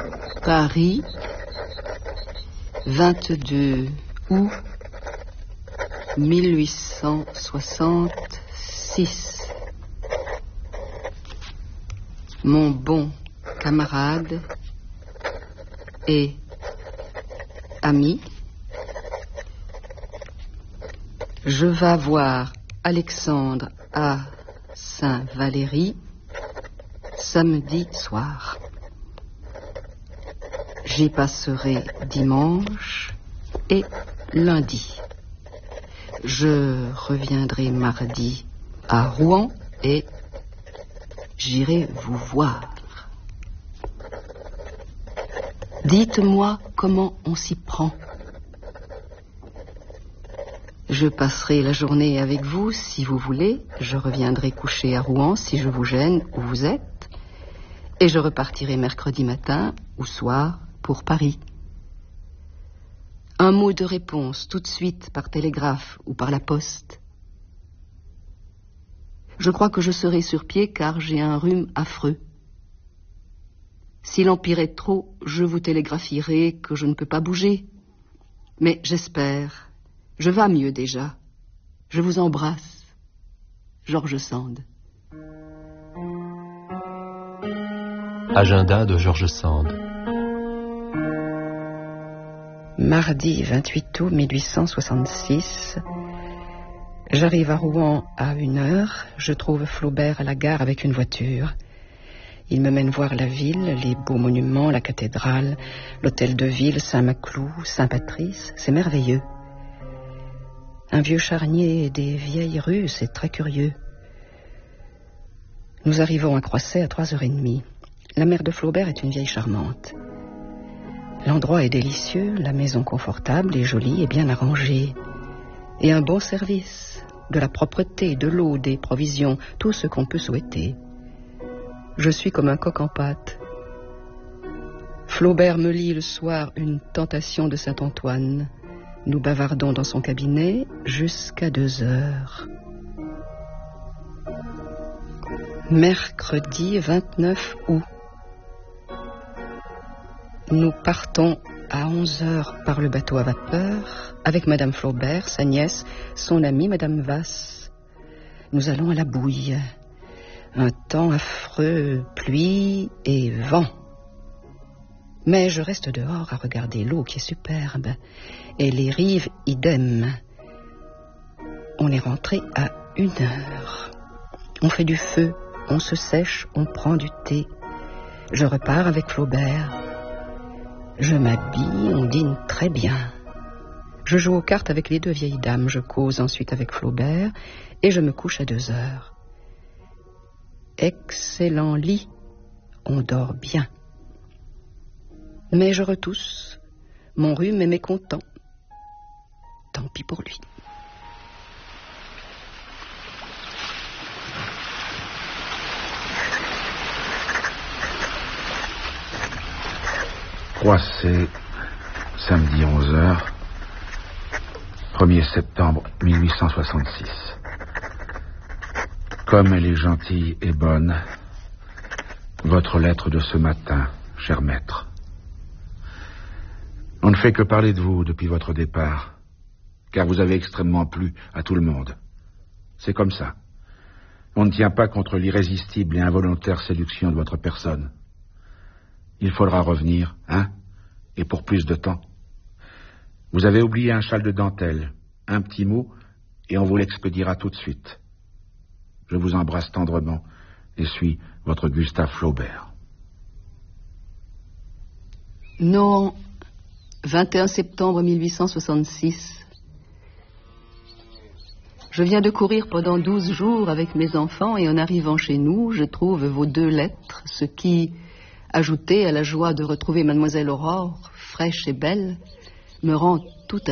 Paris, 22 août 1866. Mon bon camarade et ami, je vas voir Alexandre à Saint-Valery samedi soir. J'y passerai dimanche et lundi. Je reviendrai mardi à Rouen et j'irai vous voir. Dites-moi comment on s'y prend. Je passerai la journée avec vous si vous voulez. Je reviendrai coucher à Rouen si je vous gêne où vous êtes. Et je repartirai mercredi matin ou soir pour Paris. Un mot de réponse tout de suite par télégraphe ou par la poste. Je crois que je serai sur pied car j'ai un rhume affreux. S'il empirait trop, je vous télégraphierai que je ne peux pas bouger. Mais j'espère. Je vas mieux déjà. Je vous embrasse. George Sand. Agenda de George Sand. Mardi 28 août 1866. J'arrive à Rouen à 1h. Je trouve Flaubert à la gare avec une voiture. Il me mène voir la ville, les beaux monuments, la cathédrale, l'hôtel de ville, Saint-Maclou, Saint-Patrice. C'est merveilleux. Un vieux charnier et des vieilles rues, c'est très curieux. Nous arrivons à Croisset à 3h30. La mère de Flaubert est une vieille charmante. L'endroit est délicieux, la maison confortable et jolie et bien arrangée. Et un bon service, de la propreté, de l'eau, des provisions, tout ce qu'on peut souhaiter. Je suis comme un coq en pâte. Flaubert me lit le soir une tentation de Saint-Antoine. Nous bavardons dans son cabinet jusqu'à 2h. Mercredi 29 août. Nous partons à 11h par le bateau à vapeur avec Madame Flaubert, sa nièce, son amie Madame Vasse. Nous allons à la Bouille. Un temps affreux, pluie et vent. Mais je reste dehors à regarder l'eau qui est superbe. Et les rives, idem. On est rentré à 1h. On fait du feu, on se sèche, on prend du thé. Je repars avec Flaubert. Je m'habille, on dîne très bien. Je joue aux cartes avec les 2 vieilles dames. Je cause ensuite avec Flaubert et je me couche à 2h. Excellent lit, on dort bien. Mais je retousse. Mon rhume est mécontent. Tant pis pour lui. Croisset, samedi 11h, 1er septembre 1866. Comme elle est gentille et bonne, votre lettre de ce matin, cher maître. On ne fait que parler de vous depuis votre départ, car vous avez extrêmement plu à tout le monde. C'est comme ça. On ne tient pas contre l'irrésistible et involontaire séduction de votre personne. Il faudra revenir, hein, et pour plus de temps. Vous avez oublié un châle de dentelle, un petit mot, et on vous l'expédiera tout de suite. Je vous embrasse tendrement et suis votre Gustave Flaubert. Non, 21 septembre 1866. Je viens de courir pendant 12 jours avec mes enfants et en arrivant chez nous, je trouve vos 2 lettres, ce qui, ajouté à la joie de retrouver Mademoiselle Aurore, fraîche et belle, me rend tout